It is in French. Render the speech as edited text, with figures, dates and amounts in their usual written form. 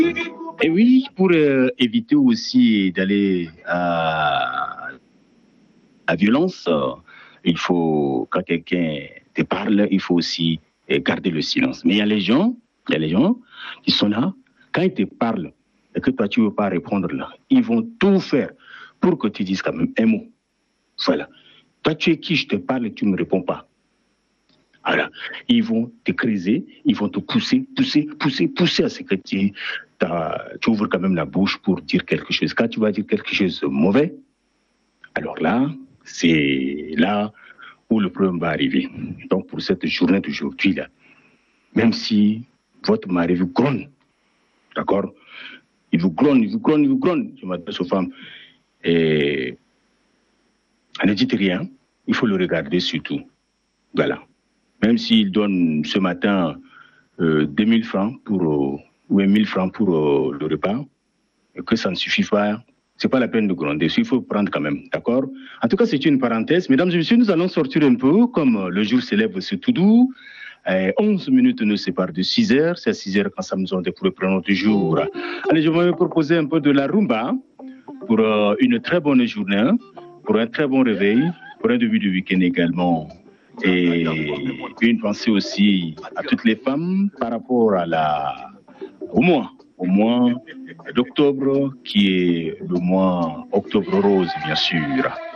Et oui, pour éviter aussi d'aller à la violence, il faut, quand quelqu'un te parle, il faut aussi garder le silence. Mais il y a les gens qui sont là, quand ils te parlent et que toi tu ne veux pas répondre là, ils vont tout faire pour que tu dises quand même un mot. Voilà. Toi, tu es qui, je te parle et tu ne me réponds pas. Voilà. Ils vont te criser, ils vont te pousser à ce que tu ouvres quand même la bouche pour dire quelque chose. Quand tu vas dire quelque chose de mauvais, alors là, c'est là où le problème va arriver. Donc, pour cette journée d'aujourd'hui, là, même si votre mari vous gronne, d'accord? Il vous gronne. Je m'adresse aux femmes. Et ne dites rien, il faut le regarder surtout. Voilà. Même s'il donne ce matin 2000 francs ou 1000 francs pour le repas, et que ça ne suffit pas, c'est pas la peine de gronder. Il faut prendre quand même, d'accord? En tout cas, c'est une parenthèse. Mesdames et messieurs, nous allons sortir un peu, comme le jour s'élève, c'est tout doux. 11 minutes nous séparent de 6 heures. C'est à 6 heures quand ça nous ont pour le prénom du jour. Allez, je vais vous proposer un peu de la rumba pour une très bonne journée, pour un très bon réveil, pour un début de week-end également. Et une pensée aussi à toutes les femmes par rapport au mois d'octobre, qui est le mois octobre rose, bien sûr.